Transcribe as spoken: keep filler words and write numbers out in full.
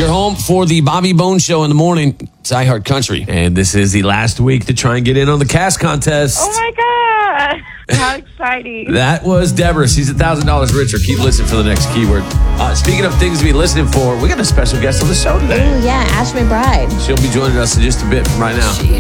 You're home for the Bobby Bones Show in the morning. It's iHeart Country. And this is the last week to try and get in on the cast contest. Oh, my God. How exciting. That was Deborah. She's one thousand dollars richer. Keep listening for the next keyword. Uh, speaking of things to be listening for, we got a special guest on the show today. Oh, yeah, Ash McBride. She'll be joining us in just a bit from right now.